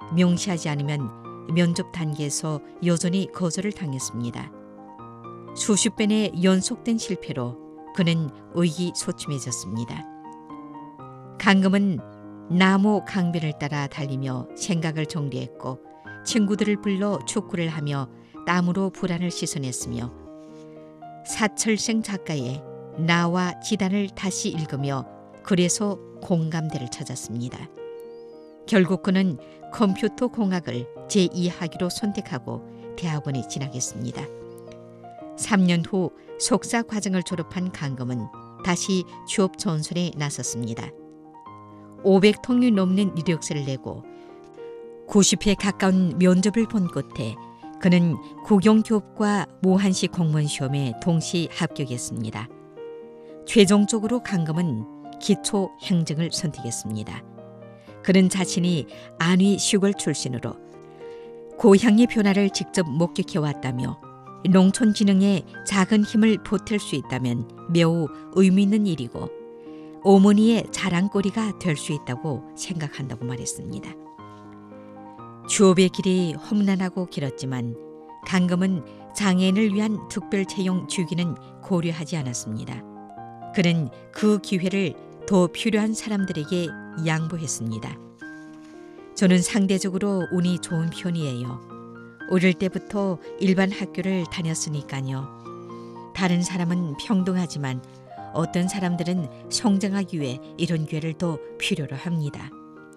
명시하지 않으면 면접 단계에서 여전히 거절을 당했습니다. 수십 번의 연속된 실패로 그는 의기소침해졌습니다. 강금은 나무 강변을 따라 달리며 생각을 정리했고 친구들을 불러 축구를 하며 땀으로 불안을 씻어냈으며 사철생 작가의 나와 지단을 다시 읽으며 그래서 공감대를 찾았습니다. 결국 그는 컴퓨터 공학을 제2학위로 선택하고 대학원에 진학했습니다. 3년 후 석사 과정을 졸업한 강금은 다시 취업 전선에 나섰습니다. 500통이 넘는 이력서를 내고 90회 가까운 면접을 본 끝에 그는 국영교육과 모한시 공무원 시험에 동시 합격했습니다. 최종적으로 강금은 기초 행정을 선택했습니다. 그는 자신이 안위 시골 출신으로 고향의 변화를 직접 목격해왔다며 농촌진흥에 작은 힘을 보탤 수 있다면 매우 의미 있는 일이고 어머니의 자랑거리가 될 수 있다고 생각한다고 말했습니다. 취업의 길이 험난하고 길었지만 강금은 장애인을 위한 특별 채용 주기는 고려하지 않았습니다. 그는 그 기회를 더 필요한 사람들에게 양보했습니다. 저는 상대적으로 운이 좋은 편이에요. 어릴 때부터 일반 학교를 다녔으니까요. 다른 사람은 평등하지만 어떤 사람들은 성장하기 위해 이런 기회를 더 필요로 합니다.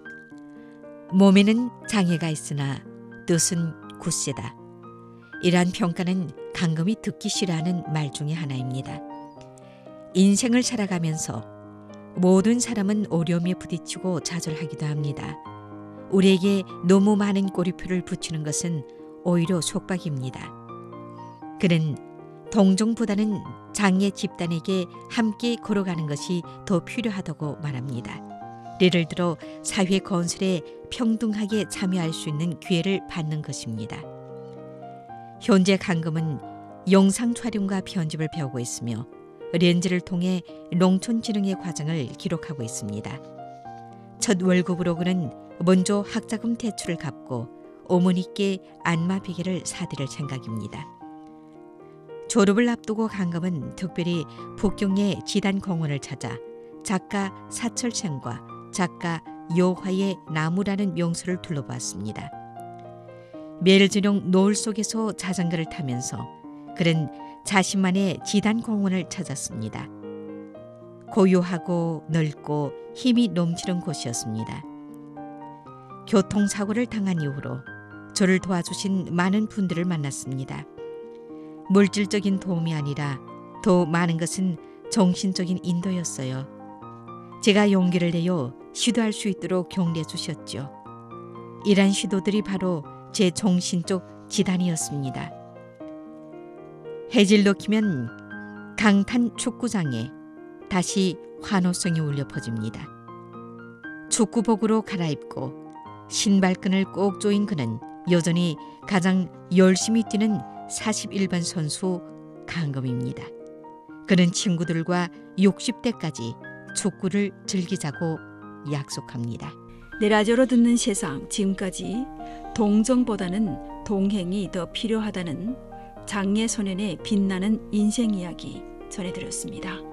몸에는 장애가 있으나 뜻은 굳세다. 이러한 평가는 강금이 듣기 싫어하는 말 중에 하나입니다. 인생을 살아가면서 모든 사람은 어려움에 부딪히고 좌절하기도 합니다. 우리에게 너무 많은 꼬리표를 붙이는 것은 오히려 속박입니다. 그는 동정보다는 장애 집단에게 함께 걸어가는 것이 더 필요하다고 말합니다. 예를 들어 사회 건설에 평등하게 참여할 수 있는 기회를 받는 것입니다. 현재 강금은 영상 촬영과 편집을 배우고 있으며 렌즈를 통해 농촌진흥의 과정을 기록하고 있습니다. 첫 월급으로 그는 먼저 학자금 대출을 갚고 어머니께 안마 베개를 사드릴 생각입니다. 졸업을 앞두고 강금은 특별히 북경의 지단공원을 찾아 작가 사철생과 작가 여화의 나무라는 명소를 둘러보았습니다. 매일 저녁 노을 속에서 자전거를 타면서 그는 자신만의 지단공원을 찾았습니다. 고요하고 넓고 힘이 넘치는 곳이었습니다. 교통사고를 당한 이후로 저를 도와주신 많은 분들을 만났습니다. 물질적인 도움이 아니라 더 많은 것은 정신적인 인도였어요. 제가 용기를 내어 시도할 수 있도록 격려해 주셨죠. 이러한 시도들이 바로 제 정신적 지단이었습니다. 해질 넣히면 강탄 축구장에 다시 환호성이 울려 퍼집니다. 축구복으로 갈아입고 신발끈을 꼭 조인 그는 여전히 가장 열심히 뛰는 41번 선수 강금입니다. 그는 친구들과 60대까지 축구를 즐기자고 약속합니다. 내 라디오로 듣는 세상, 지금까지 동정보다는 동행이 더 필요하다는 장례 소년의 빛나는 인생 이야기 전해드렸습니다.